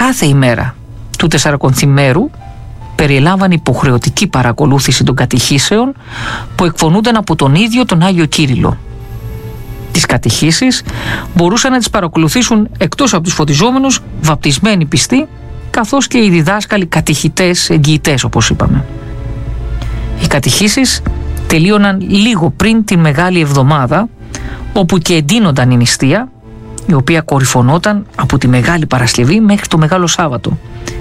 κάθε ημέρα του Τεσσαρακονθημέρου περιελάμβανε υποχρεωτική παρακολούθηση των κατηχήσεων που εκφωνούνταν από τον ίδιο τον Άγιο Κύριλλο. Τις κατηχήσεις μπορούσαν να τις παρακολουθήσουν εκτός από τους φωτιζόμενους βαπτισμένοι πιστοί, καθώς και οι διδάσκαλοι κατηχητές, εγγυητές όπως είπαμε. Οι κατηχήσεις τελείωναν λίγο πριν την Μεγάλη Εβδομάδα, όπου και εντείνονταν η νηστεία, η οποία κορυφωνόταν από τη Μεγάλη Παρασκευή μέχρι το Μεγάλο Σάββατο,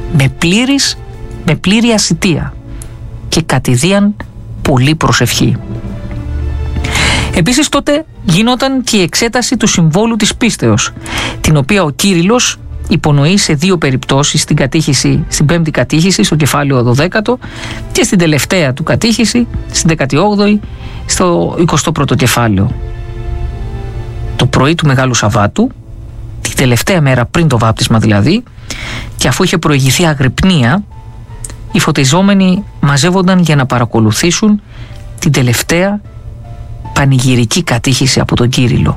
με πλήρη ασιτεία και κατηδίαν πολλή προσευχή. Επίσης τότε γινόταν και η εξέταση του συμβόλου της πίστεως, την οποία ο Κύριλλος υπονοεί σε δύο περιπτώσεις, στην πέμπτη κατήχηση, στο κεφάλαιο 12 και στην τελευταία του κατήχηση, στην 18η, στο 21ο κεφάλαιο. Το πρωί του Μεγάλου Σαββάτου, τη τελευταία μέρα πριν το βάπτισμα δηλαδή, και αφού είχε προηγηθεί αγρυπνία, οι φωτιζόμενοι μαζεύονταν για να παρακολουθήσουν την τελευταία πανηγυρική κατήχηση από τον Κύριλλο.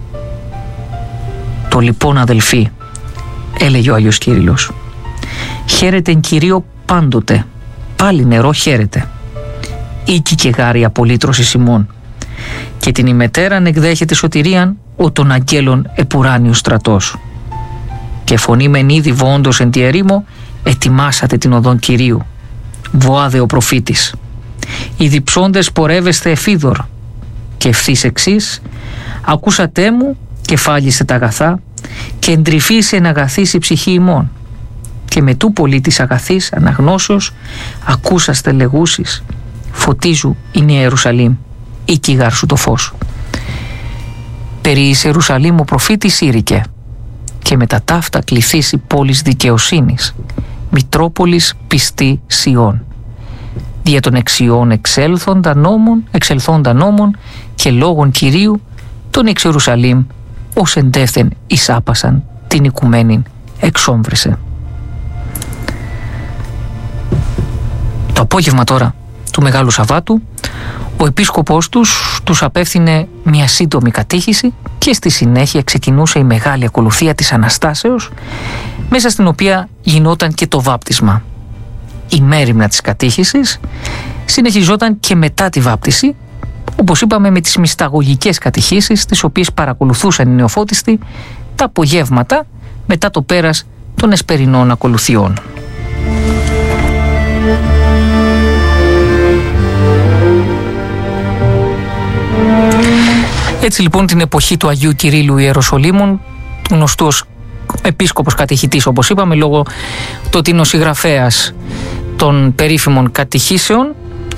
«Το λοιπόν αδελφοί», έλεγε ο Άγιος Κύριλλος, «χαίρετε εν Κυρίω πάντοτε, πάλι νερό χαίρετε. Οίκη και γάρη απολύτρωση ημών, και την ημετέραν εκδέχεται σωτηρίαν ο των αγγέλων επουράνιος στρατός. Και φωνή μεν ήδη βοόντος εν τη ερήμο, ετοιμάσατε την οδόν Κυρίου. Βοάδε ο προφήτης. Οι διψώντες πορεύεστε εφίδωρ, και ευθύς εξής, ακούσατε μου και φάγιστε τα αγαθά, και εντρυφήσει εν αγαθής η ψυχή ημών. Και με τού πολύ της αγαθής αναγνώσεως ακούσαστε λεγούσεις, φωτίζου η Νέα Ιερουσαλήμ, οίκη γάρσου το φως. Περί εις Ιερουσαλήμ ο προφήτης ήρικε, και με τα ταύτα κληθήσει πόλης δικαιοσύνης, Μητρόπολης πιστή Σιών. Δια των εξιών εξελθόντα νόμων και λόγων Κυρίου, τον εξ Ιερουσαλήμ ως εντεύθεν εισάπασαν την οικουμένην εξόμβρεσε. Το απόγευμα τώρα του Μεγάλου Σαββάτου, ο επίσκοπος τους απέφθινε μια σύντομη κατήχηση και στη συνέχεια ξεκινούσε η μεγάλη ακολουθία της Αναστάσεως, μέσα στην οποία γινόταν και το βάπτισμα. Η μέριμνα της κατήχησης συνεχιζόταν και μετά τη βάπτιση, όπως είπαμε, με τις μυσταγωγικές κατηχήσεις, τις οποίες παρακολουθούσαν οι νεοφώτιστοι τα απογεύματα μετά το πέρας των εσπερινών ακολουθιών. Έτσι λοιπόν την εποχή του Αγίου Κυρίλλου Ιεροσολύμων, του γνωστού ως επίσκοπος κατηχητής όπως είπαμε, λόγω του ότι είναι ο συγγραφέας των περίφημων κατηχήσεων,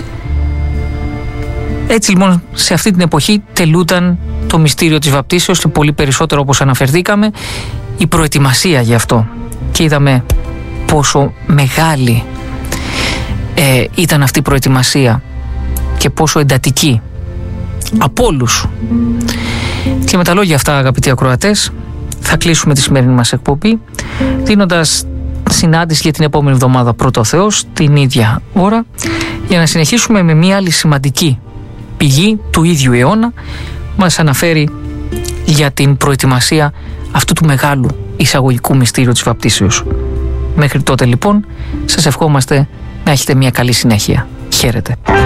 έτσι λοιπόν σε αυτή την εποχή τελούταν το μυστήριο της βαπτίσεως και πολύ περισσότερο, όπως αναφερθήκαμε, η προετοιμασία γι' αυτό. Και είδαμε πόσο μεγάλη ήταν αυτή η προετοιμασία και πόσο εντατική από όλους. Και με τα λόγια αυτά, αγαπητοί ακροατές, θα κλείσουμε τη σημερινή μας εκπομπή, δίνοντας συνάντηση για την επόμενη εβδομάδα, πρώτο Θεός, την ίδια ώρα, για να συνεχίσουμε με μια άλλη σημαντική πηγή του ίδιου αιώνα, μας αναφέρει για την προετοιμασία αυτού του μεγάλου εισαγωγικού μυστήριου της βαπτίσεως. Μέχρι τότε λοιπόν σας ευχόμαστε να έχετε μια καλή συνέχεια. Χαίρετε.